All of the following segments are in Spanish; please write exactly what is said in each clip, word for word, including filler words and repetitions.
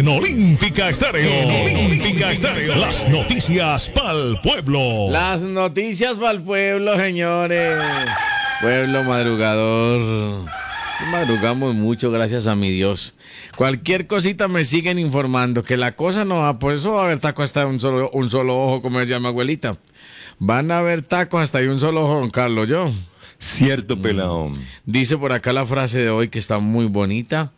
En Olímpica Estéreo. En Olímpica Estéreo. Las noticias pa'l pueblo. Las noticias pa'l pueblo, señores. Pueblo madrugador. Madrugamos mucho, gracias a mi Dios. Cualquier cosita me siguen informando que la cosa no va, por eso va a haber tacos hasta un solo, un solo ojo, como decía mi abuelita. Van a haber tacos hasta de un solo ojo, don Carlos, yo. Cierto, pelado. Dice por acá la frase de hoy que está muy bonita.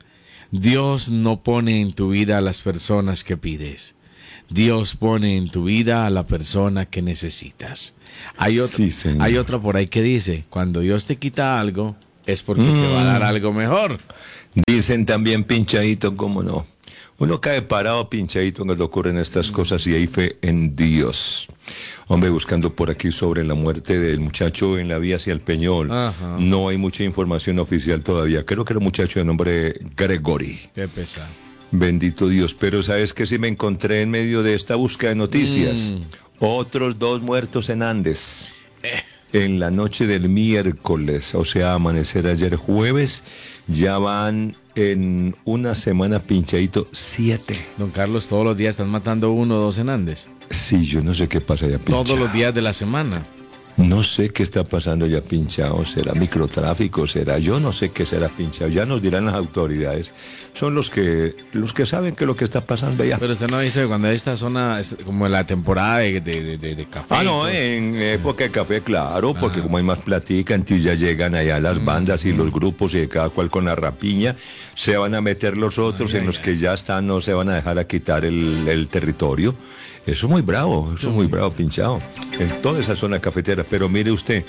Dios no pone en tu vida a las personas que pides. Dios pone en tu vida a la persona que necesitas. Hay otra, sí, señor. Hay otra por ahí que dice, cuando Dios te quita algo, es porque mm. te va a dar algo mejor. Dicen también pinchadito, ¿cómo no? Uno cae parado pinchadito cuando ocurren estas cosas y hay fe en Dios. Hombre, buscando por aquí sobre la muerte del muchacho en la vía hacia el Peñol. Ajá. No hay mucha información oficial todavía. Creo que era un muchacho de nombre Gregory. Qué pesado. Bendito Dios. Pero ¿sabes qué? Si me encontré en medio de esta búsqueda de noticias. Mm. Otros dos muertos en Andes. Eh. En la noche del miércoles, o sea, amanecer ayer jueves, ya van en una semana pinchadito siete. Don Carlos, todos los días están matando uno o dos en Andes. Sí, yo no sé qué pasa ya pinchado. Todos los días de la semana. No sé qué está pasando ya pinchado, será microtráfico, será, yo no sé qué será pinchado, ya nos dirán las autoridades, son los que los que saben qué es lo que está pasando allá. Pero usted no dice cuando esta zona, es como la temporada de, de, de, de café. Ah, no, en época de café, claro, porque ah. como hay más platica, entonces ya llegan allá las bandas mm, y mm. los grupos y cada cual con la rapiña, se van a meter los otros ay, en ay, los ay. que ya están, no se van a dejar a quitar el, el territorio. Eso es muy bravo, eso es muy bravo, pinchado, en toda esa zona cafetera. Pero mire usted,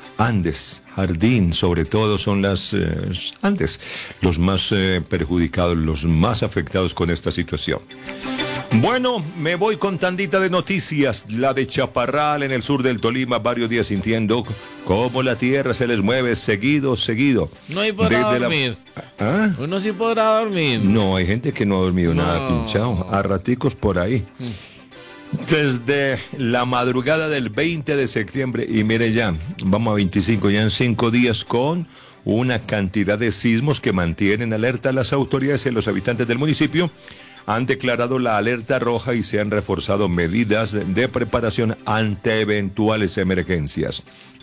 Andes, Jardín, sobre todo son las eh, Andes, los más eh, perjudicados, los más afectados con esta situación. Bueno, me voy con tandita de noticias, la de Chaparral en el sur del Tolima, varios días sintiendo cómo la tierra se les mueve seguido, seguido. No hay podrá Desde dormir. La... ¿Ah? Uno sí podrá dormir. No, hay gente que no ha dormido no. nada, pinchado, a raticos por ahí. Mm. Desde la madrugada del veinte de septiembre, y mire ya, vamos a veinticinco, ya en cinco días con una cantidad de sismos que mantienen alerta a las autoridades y los habitantes del municipio. Han declarado la alerta roja y se han reforzado medidas de preparación ante eventuales emergencias.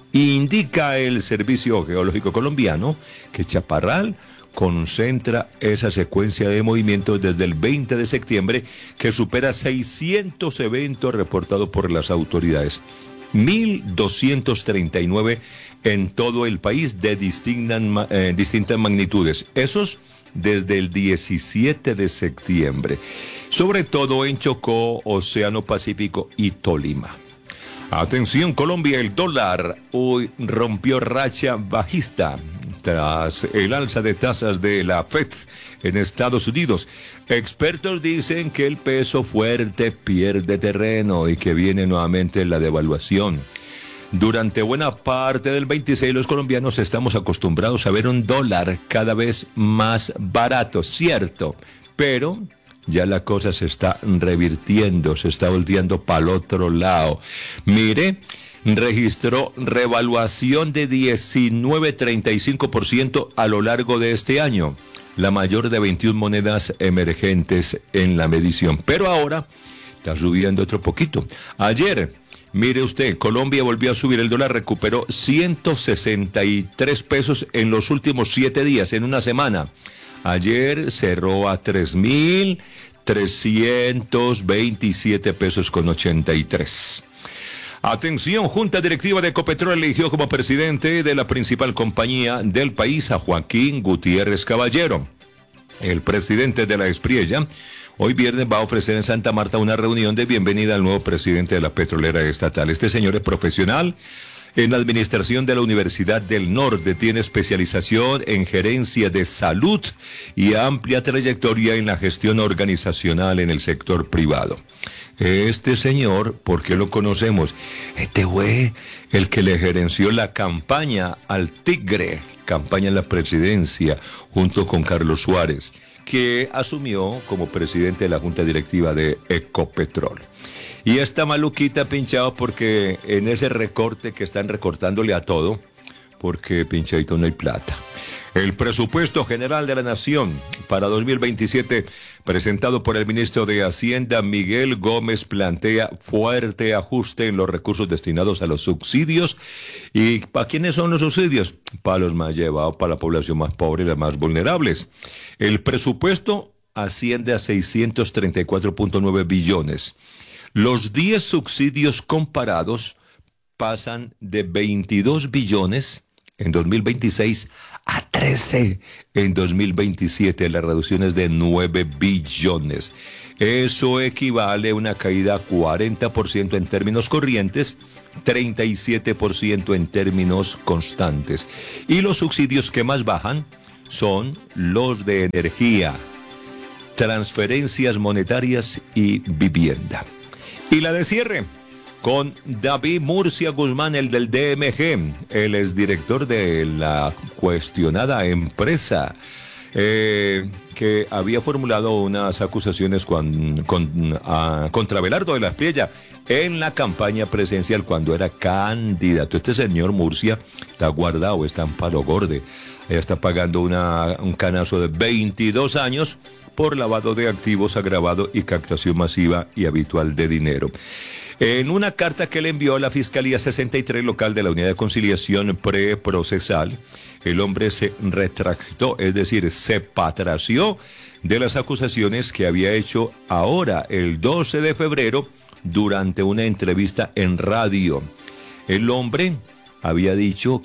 Indica el Servicio Geológico Colombiano que Chaparral concentra esa secuencia de movimientos desde el veinte de septiembre que supera seiscientos eventos reportados por las autoridades. mil doscientos treinta y nueve en todo el país de distintas, eh, distintas magnitudes. Esos desde el diecisiete de septiembre. Sobre todo en Chocó, Océano Pacífico y Tolima. Atención Colombia, el dólar hoy rompió racha bajista tras el alza de tasas de la Fed en Estados Unidos. Expertos dicen que el peso fuerte pierde terreno y que viene nuevamente la devaluación. Durante buena parte del veintiséis los colombianos estamos acostumbrados a ver un dólar cada vez más barato, cierto, pero ya la cosa se está revirtiendo, se está volteando para el otro lado. Mire, registró revaluación de diecinueve coma treinta y cinco por ciento a lo largo de este año, la mayor de veintiuna monedas emergentes en la medición. Pero ahora está subiendo otro poquito. Ayer, mire usted, Colombia volvió a subir, el dólar recuperó ciento sesenta y tres pesos en los últimos siete días, en una semana. Ayer cerró a tres mil trescientos veintisiete pesos con ochenta y tres. Atención, Junta Directiva de Ecopetrol eligió como presidente de la principal compañía del país a Joaquín Gutiérrez Caballero. El presidente de la Espriella hoy viernes va a ofrecer en Santa Marta una reunión de bienvenida al nuevo presidente de la petrolera estatal. Este señor es profesional en la administración de la Universidad del Norte, tiene especialización en gerencia de salud y amplia trayectoria en la gestión organizacional en el sector privado. Este señor, ¿por qué lo conocemos? Este fue el que le gerenció la campaña al Tigre, campaña en la presidencia, junto con Carlos Suárez, que asumió como presidente de la Junta Directiva de Ecopetrol. Y esta maluquita pinchado porque en ese recorte que están recortándole a todo, porque pinchadito no hay plata. El presupuesto general de la Nación para dos mil veintisiete, presentado por el ministro de Hacienda, Miguel Gómez, plantea fuerte ajuste en los recursos destinados a los subsidios. ¿Y para quiénes son los subsidios? Para los más llevados, para la población más pobre y las más vulnerables. El presupuesto asciende a seiscientos treinta y cuatro punto nueve billones. Los diez subsidios comparados pasan de veintidós billones en dos mil veintiséis a trece en dos mil veintisiete. La reducción es de nueve billones. Eso equivale a una caída cuarenta por ciento en términos corrientes, treinta y siete por ciento en términos constantes. Y los subsidios que más bajan son los de energía, transferencias monetarias y vivienda. Y la de cierre con David Murcia Guzmán, el del D M G, el exdirector de la cuestionada empresa, eh, que había formulado unas acusaciones con, con, a, contra Abelardo de la Espriella en la campaña presidencial cuando era candidato. Este señor Murcia está guardado, está en Palo Gordo, está pagando una, un canazo de veintidós años por lavado de activos agravado y captación masiva y habitual de dinero. En una carta que le envió a la Fiscalía sesenta y tres local de la Unidad de Conciliación Preprocesal, el hombre se retractó, es decir, se patració de las acusaciones que había hecho ahora, el doce de febrero, durante una entrevista en radio. El hombre había dicho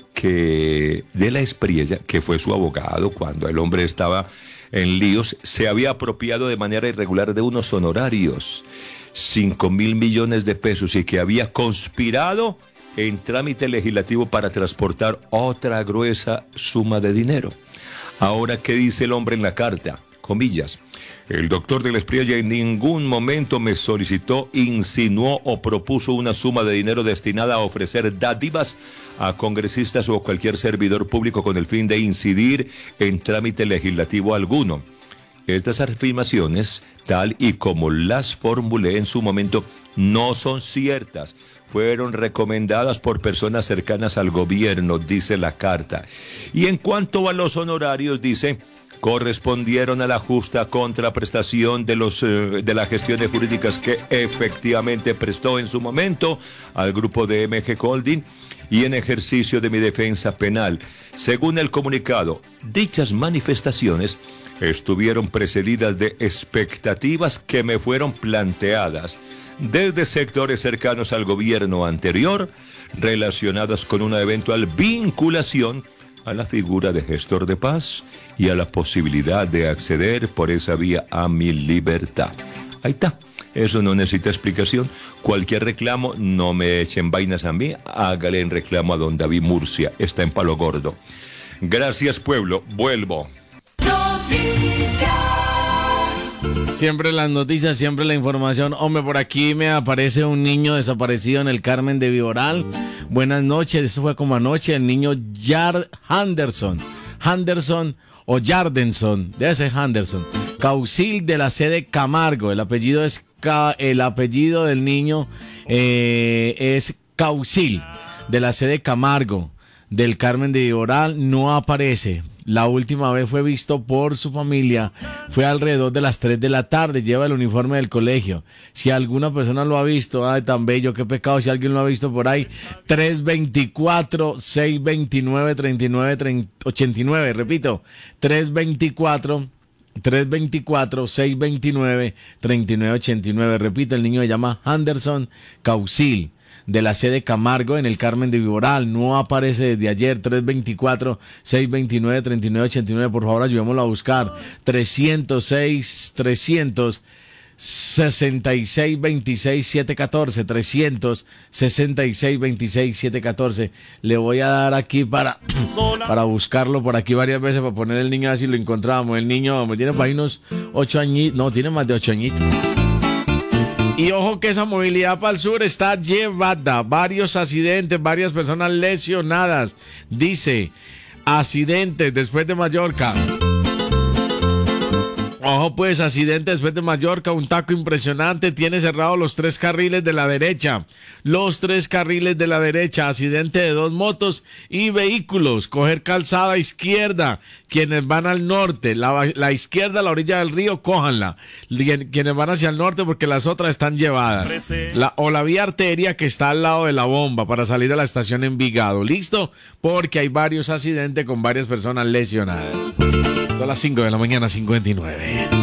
que de la Espriella, que fue su abogado cuando el hombre estaba en líos, se había apropiado de manera irregular de unos honorarios, cinco mil millones de pesos, y que había conspirado en trámite legislativo para transportar otra gruesa suma de dinero. Ahora, ¿qué dice el hombre en la carta? Comillas: el doctor de la Espriella en ningún momento me solicitó, insinuó o propuso una suma de dinero destinada a ofrecer dádivas a congresistas o cualquier servidor público con el fin de incidir en trámite legislativo alguno. Estas afirmaciones, tal y como las formulé en su momento, no son ciertas. Fueron recomendadas por personas cercanas al gobierno, dice la carta. Y en cuanto a los honorarios, dice, correspondieron a la justa contraprestación de, los, eh, de las gestiones jurídicas que efectivamente prestó en su momento al grupo de M G Holding y en ejercicio de mi defensa penal. Según el comunicado, dichas manifestaciones estuvieron precedidas de expectativas que me fueron planteadas desde sectores cercanos al gobierno anterior, relacionadas con una eventual vinculación a la figura de gestor de paz y a la posibilidad de acceder por esa vía a mi libertad. Ahí está. Eso no necesita explicación. Cualquier reclamo, no me echen vainas a mí, hágale en reclamo a don David Murcia. Está en Palo Gordo. Gracias, pueblo. Vuelvo. Siempre las noticias, siempre la información. Hombre, por aquí me aparece un niño desaparecido en el Carmen de Viboral. Buenas noches, eso fue como anoche. El niño Yard Henderson. Henderson o Yardenson, debe ser Henderson. Causil de la sede Camargo. El apellido es Ca- el apellido del niño eh, es Causil de la sede Camargo del Carmen de Viboral. No aparece. La última vez fue visto por su familia, fue alrededor de las tres de la tarde, lleva el uniforme del colegio. Si alguna persona lo ha visto, ay, tan bello, qué pecado, si alguien lo ha visto por ahí, tres veinticuatro, seiscientos veintinueve, treinta y nueve, ochenta y nueve, repito, tres veinticuatro, tres veinticuatro, seiscientos veintinueve, treinta y nueve, ochenta y nueve, repito, el niño se llama Henderson Causil, de la sede Camargo en el Carmen de Viboral. No aparece desde ayer. Tres veinticuatro, seiscientos veintinueve, treinta y nueve, ochenta y nueve. Por favor, ayudémoslo a buscar. trescientos seis, trescientos sesenta y seis, veintiséis, setecientos catorce. trescientos sesenta y seis, veintiséis, setecientos catorce. Le voy a dar aquí para, para buscarlo por aquí varias veces para poner el niño así lo encontramos. El niño me tiene para ahí unos ocho añitos. No, tiene más de ocho añitos. Y ojo que esa movilidad para el sur está llevada. Varios accidentes, varias personas lesionadas. Dice, accidentes después de Mallorca. Ojo pues, accidente después de Mallorca, un taco impresionante, tiene cerrados los tres carriles de la derecha, los tres carriles de la derecha, accidente de dos motos y vehículos, coger calzada izquierda, quienes van al norte, la, la izquierda a la orilla del río, cójanla, quienes van hacia el norte porque las otras están llevadas, la, o la vía arteria que está al lado de la bomba para salir a la estación Envigado, ¿listo? Porque hay varios accidentes con varias personas lesionadas. Son las cinco de la mañana, cincuenta y nueve.